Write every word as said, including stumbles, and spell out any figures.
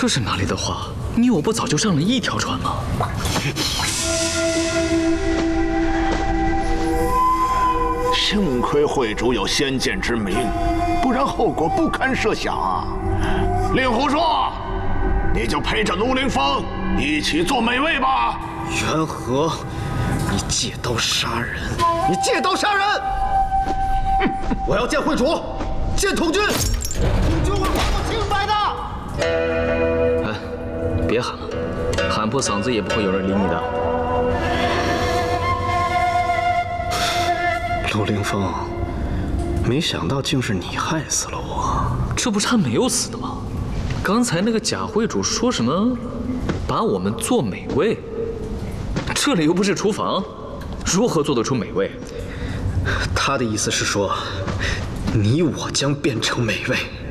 这是哪里的话？你我不早就上了一条船吗？ 幸亏会主有先见之明，不然后果不堪设想啊！令狐说，你就陪着卢凌风一起做美味吧。 元和，你借刀杀人！你借刀杀人！我要见会主，见统军，统军会还我清白的。 哎，别喊了，喊破嗓子也不会有人理你的。 陆凌风，没想到竟是你害死了我。 这不是还没有死的吗？刚才那个贾会主说什么，把我们做美味？这里又不是厨房，如何做得出美味？ 他的意思是说，你我将变成美味。